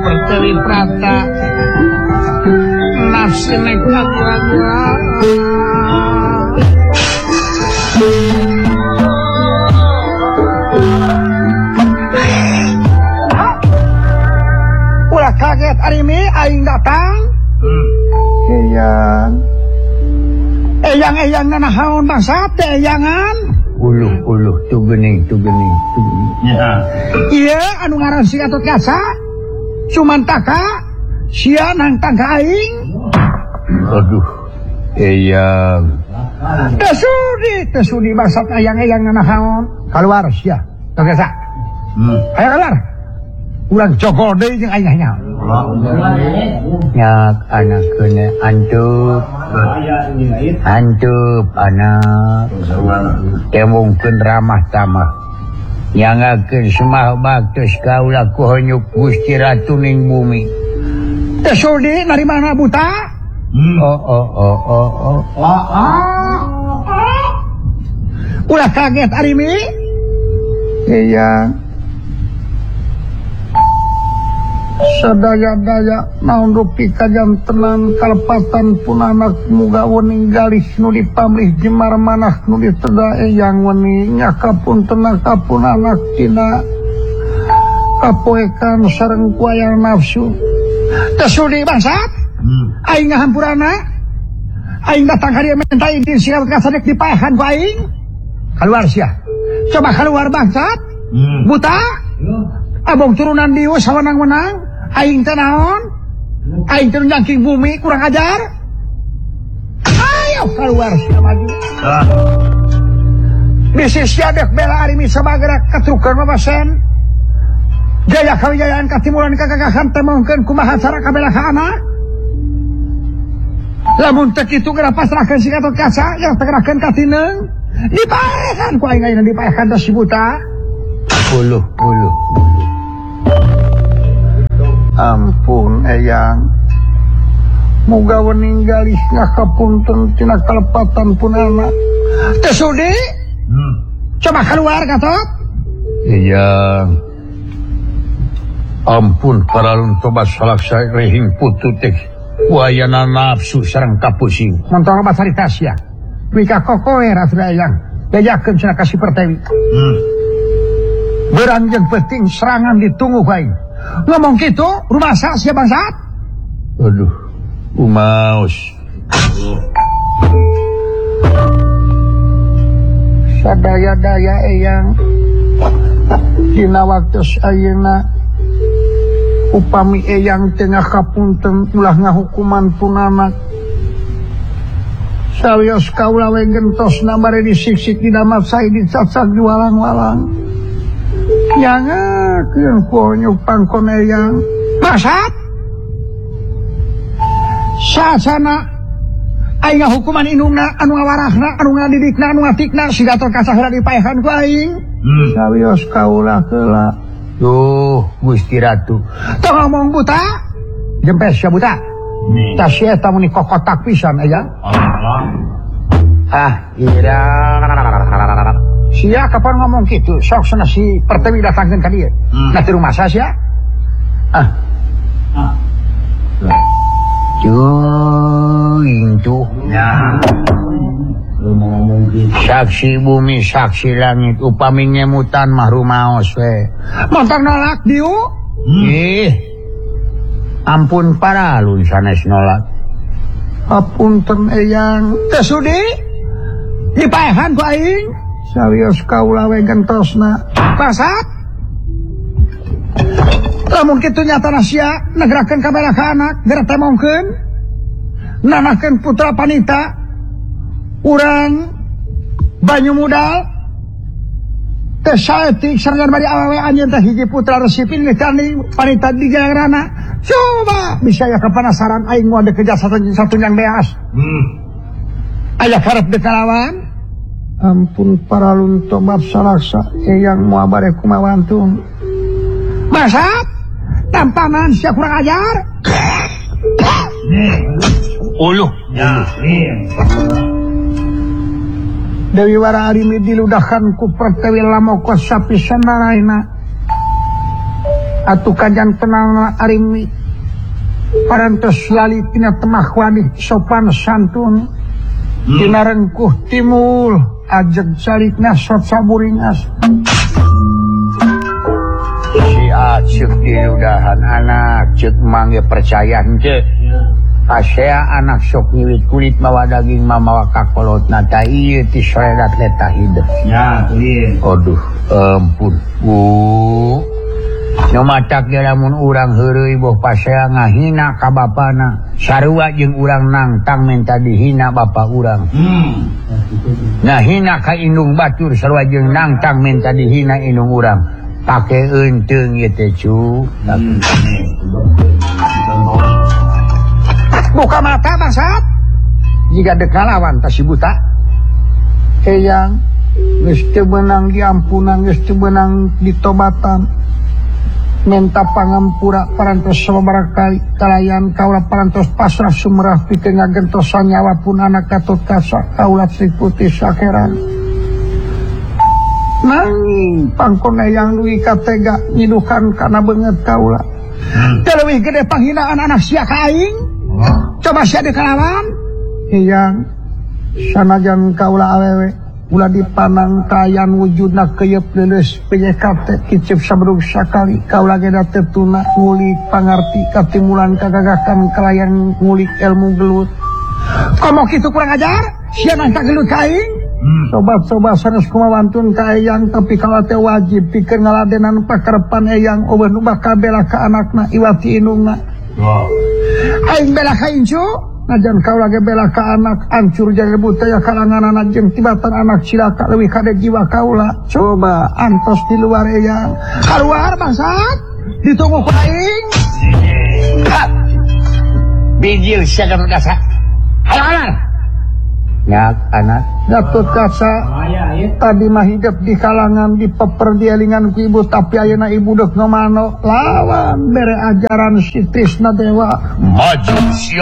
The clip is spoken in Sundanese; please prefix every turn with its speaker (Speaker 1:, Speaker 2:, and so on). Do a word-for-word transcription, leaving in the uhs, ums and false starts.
Speaker 1: Pertiwi Prata nafsine kagua ulah kaget arimi aing datang eyang eyang-eyang nanahaon bangsat eyangan
Speaker 2: uluh-uluh tu gening tu gening tu gening
Speaker 1: iya anu ngaran si Gatot Kaca cuman taka sia nang tangga aing
Speaker 2: aduh eyang
Speaker 1: tesudi tesudi bangsat eyang-eyang nanahaon keluar sia Gatot Kaca ayo keluar ulang cokol deui jeung aing nya
Speaker 2: nyak anak kene antup antup anak temungkeun ramah tamah nyangakeun semah baktos kaula ku hanyuk Gusti Ratu ning bumi
Speaker 1: teh sudi dari mana buta
Speaker 2: oh oh oh oh oh
Speaker 1: ulah kaget arimi
Speaker 2: iya
Speaker 1: sadaya-daya naon rupi kajam tenan kalepatan pun anak muga wening galih nu dipamrih jemar manah nu diteda eyang weni nyakapun tenan kapun anak tina kapoekan sareng kuayang nafsu tesudi bangsat aing ngahampurana aing datang ka dieu minta izin si Gatot Kaca dek dipaehan ku aing keluar sia coba keluar bangsat buta abong turunan dieu sawenang-wenang aing teh naon aing teh nyangking bumi kurang ajar ayo keluar sia maju bisnis sia dek bela arimi sabagera katrukeun mabasen jaya kawijayaan katimuran kagagahan teh mungkin kumaha cara kabela ka anak lamun teh kitu geura pasrahkeun si Gatot Kaca yang tegerakeun ka tineung dipaehan ku aing ayeuna dipaehan teh si buta
Speaker 2: puluh puluh
Speaker 1: ampun eyang muga wening galih ngakapunten tina kalepatan pun anak teh sudi hmm. coba keluar Gatot
Speaker 2: eyang ampun paralun tobat salak saya rehing putu teh wayana nafsu sareng kapusing
Speaker 1: montong obat sarita sia wika kokoe rasna eyang jajakeun cenah kasih Pertiwi hmm. beranjeng penting serangan ditunggu baik ngomong gitu rumah sak sia bangsat
Speaker 2: aduh umaos
Speaker 1: sadaya-daya eyang dina waktos ayeuna upami eyang tengah kapunten ulah ngahukuman pun anak sawios kaula we gentosna bare disiksik dina mapsai dicacak di walang-walang nyangakeun ponyuk pangkon eyang bangsat sasana aing hukuman indungna anu ngawarahna anu ngadidikna anu ngatikna si Gatot Kaca heula dipaehan ku aing hmm. sawios kaula heula
Speaker 2: tuh Gusti Ratu
Speaker 1: tong ngomong buta jempes sia buta tah si eta muni kokotak pisan eyang
Speaker 2: ah ira
Speaker 1: sia kapan ngomong gitu sok sana si Pertiwi datangkeun ka dieu hmm. nah ti rumah sia
Speaker 2: ah ah cuing tuh ya ngomong gitu saksi bumi saksi langit upami ngemutan mah rumaos we
Speaker 1: montong nolak diu
Speaker 2: hmm. ih ampun paralun sanes nolak
Speaker 1: apunten eyang teh sudi dipaehan ku aing sawios kaula we gentosna bangsat lamun kitu nyatana sia negerakeun kabela ka anak geura temongkeun nanahkeun putra panita urang banyu mudal teh saeutik sareng bari awewe anjeun teh hiji putra Resi Pilih panita di jalanana coba bisa ya kapanasaran aing moal dekeja satu yang beas hmm. aya karep dekalawan ampun paralun tobat salaksa eyang moal bare kumawantun bangsat tampanan sia kurang ajar
Speaker 2: uluh ya
Speaker 1: Dewi Wara Arimi diludahkan ku Pertiwi lamoko sapi sanaraina atuh kajan tenang arimi parantos lali tina temah wadih sopan santun tina rengkuh timul ajeg salikna sot saburingas
Speaker 2: si acek diludahan anak cek mangge percaya henteu asea anak sok ngiwit kulit mawa daging mamawa kakolot nata ieu ti soredat leta hidup
Speaker 3: ya ieu
Speaker 2: aduh ampun bu nu matak ge lamun urang heureuy boh pasea ngahina ka bapana sarua jeung urang nangtang menta dihina bapa urang
Speaker 3: hmm
Speaker 2: ngahina ka indung batur sarua jeung nangtang menta dihina indung urang pake eunteung ieu teh cu
Speaker 1: buka mata bangsat jika dek ngalawan ta si buta eyang geus teu beunang diampunan geus teu beunang ditobatan minta pangampura parantos sababaraha kali kalayan kaula parantos pasrah sumerah pikeun ngagentosan nyawa pun anak katut kasa kaula Sri Putih sakeran nanging pangkon eyang luwih katega nyiduhan kana beungeut kaula teu leuwih gede panghinaan anak sia ka aing coba sia dikalawan eyang sanajan kaula awewe ulah dipanang tayan wujudna keuyeub leuleus P Y K T kicep sabrug sakali kaula ge da teu tuna ngulik pangarti katimulan kagagakan kalayan ngulik ilmu gelut komo kitu kurang ajar sia nangka gelut ka aing sobat-sobat sanes kumawantun ka eyang tapi kaula teh wajib pikeun ngaladenan pakarepan eyang eueuh nu bakal bela ka anakna iwati indungna aing bela ka incu najan kaula ge bela ka anak ancur jaga budaya kalanganana jeung tibatan anak cilaka leuwih kade jiwa kaula coba antos di luar eyang keluar bangsat ditunggu ku aing
Speaker 2: bijil sia Gatut Kaca ayo alar nyak anak
Speaker 1: Gatut Kaca tadi mah hidup di kalangan di peper dielingan ku ibu tapi ayeuna ibu deuk ngomano lawan bere ajaran si Trisna Dewa
Speaker 2: maju